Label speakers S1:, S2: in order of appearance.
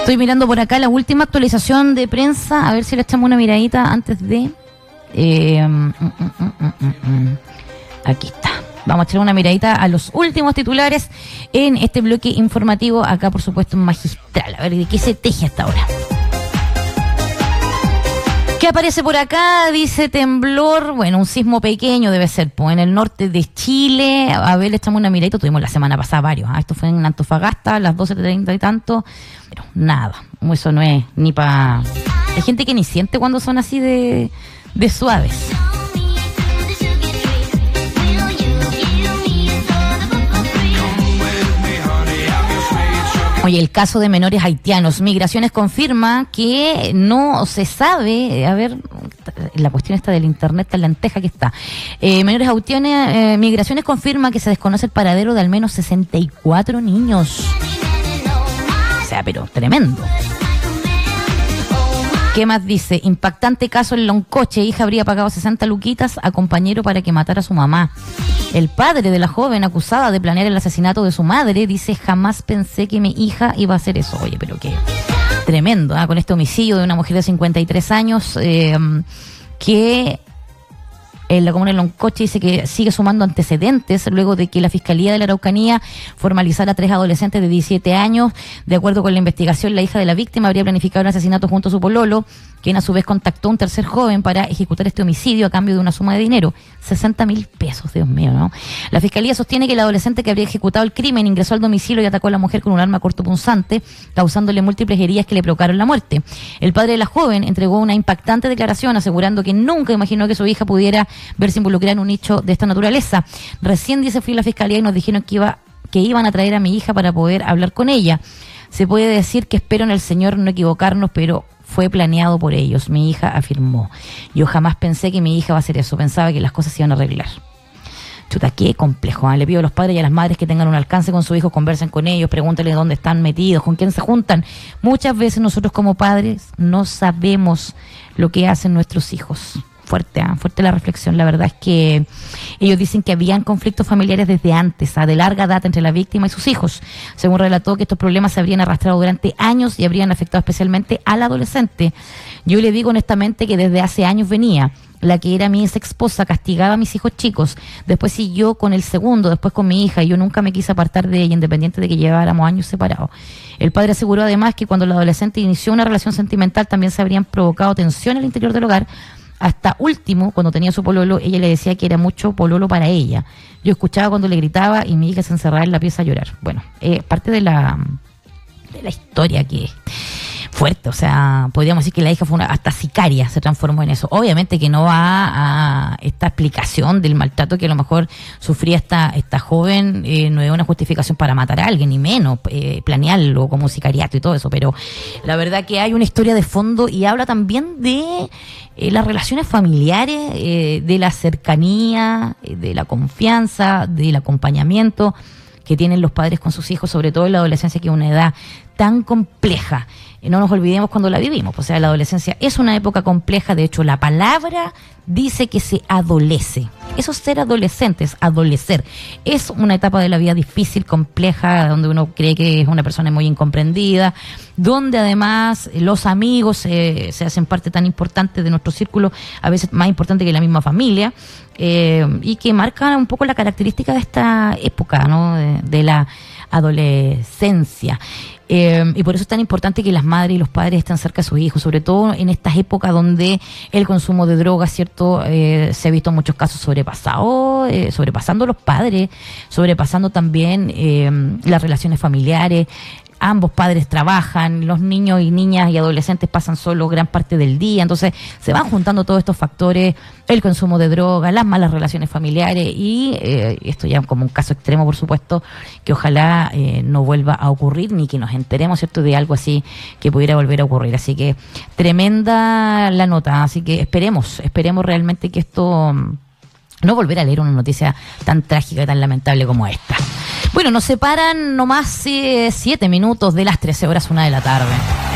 S1: Estoy mirando por acá la última actualización de prensa, a ver si le echamos una miradita antes de... Aquí está. Vamos a echar una miradita a los últimos titulares en este bloque informativo, acá por supuesto magistral. A ver, ¿de qué se teje hasta ahora? ¿Qué aparece por acá? Dice temblor, bueno, un sismo pequeño debe ser, pues en el norte de Chile. A ver, le echamos una miradita, tuvimos la semana pasada varios. Esto fue en Antofagasta a las 12:30 y tanto. Pero nada, eso no es ni para... Hay gente que ni siente cuando son así de suaves. Oye, el caso de menores haitianos. Migraciones confirma que no se sabe, a ver, la cuestión está del internet, la lenteja que está. Menores haitianos, Migraciones confirma que se desconoce el paradero de al menos 64 niños. O sea, pero tremendo. ¿Qué más dice? Impactante caso en Loncoche. Hija habría pagado 60 luquitas a compañero para que matara a su mamá. El padre de la joven acusada de planear el asesinato de su madre dice: jamás pensé que mi hija iba a hacer eso. Oye, pero qué tremendo, con este homicidio de una mujer de 53 años que en la comuna de Loncoche dice que sigue sumando antecedentes luego de que la Fiscalía de la Araucanía formalizara a 3 adolescentes de 17 años. De acuerdo con la investigación, la hija de la víctima habría planificado un asesinato junto a su pololo, quien a su vez contactó a un tercer joven para ejecutar este homicidio a cambio de una suma de dinero, 60.000 pesos, Dios mío, ¿no? La Fiscalía sostiene que el adolescente que habría ejecutado el crimen ingresó al domicilio y atacó a la mujer con un arma cortopunzante, causándole múltiples heridas que le provocaron la muerte. El padre de la joven entregó una impactante declaración asegurando que nunca imaginó que su hija pudiera verse involucrada en un hecho de esta naturaleza. Recién dice fui a la Fiscalía y nos dijeron que iban a traer a mi hija para poder hablar con ella. Se puede decir que espero en el Señor no equivocarnos, pero fue planeado por ellos. Mi hija afirmó: yo jamás pensé que mi hija iba a hacer eso, pensaba que las cosas se iban a arreglar. Chuta, qué complejo, ¿eh? Le pido a los padres y a las madres que tengan un alcance con su hijo, conversen con ellos, pregúntenle dónde están metidos, con quién se juntan. Muchas veces nosotros como padres no sabemos lo que hacen nuestros hijos. Fuerte, fuerte la reflexión. La verdad es que ellos dicen que habían conflictos familiares desde antes, de larga data entre la víctima y sus hijos. Según relató, que estos problemas se habrían arrastrado durante años y habrían afectado especialmente al adolescente. Yo le digo honestamente que desde hace años venía. La que era mi ex esposa castigaba a mis hijos chicos, después siguió con el segundo, después con mi hija, y yo nunca me quise apartar de ella, independiente de que lleváramos años separados. El padre aseguró además que cuando el adolescente inició una relación sentimental también se habrían provocado tensión al interior del hogar. Hasta último, cuando tenía su pololo, ella le decía que era mucho pololo para ella. Yo escuchaba cuando le gritaba y mi hija se encerraba en la pieza a llorar. Bueno, parte de la historia que fuerte, o sea, podríamos decir que la hija fue hasta sicaria, se transformó en eso. Obviamente que no va a esta explicación del maltrato que a lo mejor sufría esta joven, no es una justificación para matar a alguien, ni menos planearlo como sicariato y todo eso, pero la verdad que hay una historia de fondo y habla también de las relaciones familiares, de la cercanía, de la confianza, del acompañamiento que tienen los padres con sus hijos, sobre todo en la adolescencia, que es una edad tan compleja. No nos olvidemos cuando la vivimos, o sea, la adolescencia es una época compleja. De hecho, la palabra dice que se adolece. Eso es ser adolescentes, adolecer. Es una etapa de la vida difícil, compleja, donde uno cree que es una persona muy incomprendida, donde además los amigos se hacen parte tan importante de nuestro círculo, a veces más importante que la misma familia, y que marcan un poco la característica de esta época, ¿no? de la adolescencia. Y por eso es tan importante que las madres y los padres estén cerca de sus hijos, sobre todo en estas épocas donde el consumo de drogas, ¿cierto? Se ha visto en muchos casos sobrepasando los padres, sobrepasando también las relaciones familiares. Ambos padres trabajan, los niños y niñas y adolescentes pasan solo gran parte del día, entonces se van juntando todos estos factores, el consumo de drogas, las malas relaciones familiares y esto ya como un caso extremo, por supuesto, que ojalá no vuelva a ocurrir ni que nos enteremos, ¿cierto?, de algo así que pudiera volver a ocurrir. Así que tremenda la nota, así que esperemos realmente que esto no volver a leer una noticia tan trágica y tan lamentable como esta. Bueno, nos separan nomás 7 minutos de las 13 horas, 1 de la tarde.